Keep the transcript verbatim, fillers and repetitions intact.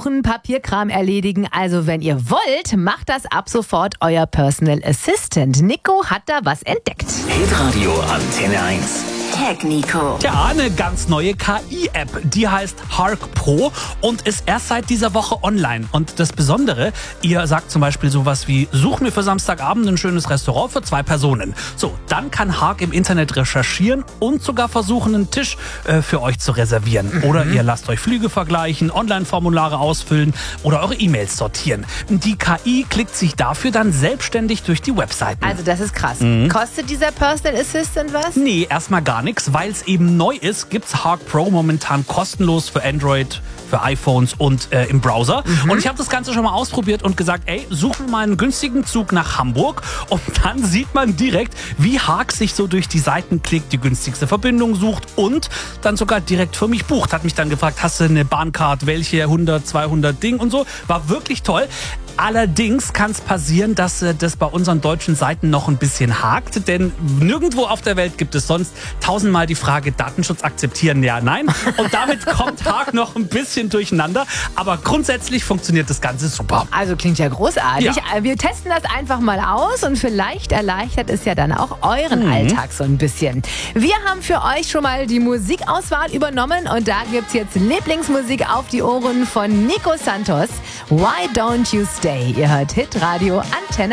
buchen, Papierkram erledigen. Also wenn ihr wollt, macht das ab sofort euer Personal Assistant. Nico hat da was entdeckt. Hitradio Antenne eins. Tag Nico. Ja, eine ganz neue K I-App, die heißt Hark Pro und ist erst seit dieser Woche online. Und das Besondere, ihr sagt zum Beispiel sowas wie, such mir für Samstagabend ein schönes Restaurant für zwei Personen. So, dann kann Hark im Internet recherchieren und sogar versuchen, einen Tisch äh, für euch zu reservieren. Mhm. Oder ihr lasst euch Flüge vergleichen, Online-Formulare ausfüllen oder eure E-Mails sortieren. Die K I klickt sich dafür dann selbstständig durch die Webseiten. Also das ist krass. Mhm. Kostet dieser Personal Assistant was? Nee, erstmal gar nichts, weil es eben neu ist, gibt's Hark Pro momentan kostenlos für Android, für iPhones und äh, im Browser. Mhm. Und ich habe das Ganze schon mal ausprobiert und gesagt, ey, such mir mal einen günstigen Zug nach Hamburg. Und dann sieht man direkt, wie Hark sich so durch die Seiten klickt, die günstigste Verbindung sucht und dann sogar direkt für mich bucht. Hat mich dann gefragt, hast du eine Bahncard, welche hundert, zweihundert Ding und so. War wirklich toll. Allerdings kann es passieren, dass äh, das bei unseren deutschen Seiten noch ein bisschen hakt, denn nirgendwo auf der Welt gibt es sonst tausendmal die Frage Datenschutz akzeptieren, ja, nein. Und damit kommt Hark noch ein bisschen durcheinander, aber grundsätzlich funktioniert das Ganze super. Also klingt ja großartig. Ja. Wir testen das einfach mal aus und vielleicht erleichtert es ja dann auch euren mhm. Alltag so ein bisschen. Wir haben für euch schon mal die Musikauswahl übernommen und da gibt's jetzt Lieblingsmusik auf die Ohren von Nico Santos. Why Don't You Stay? Ihr hört Hitradio Antenne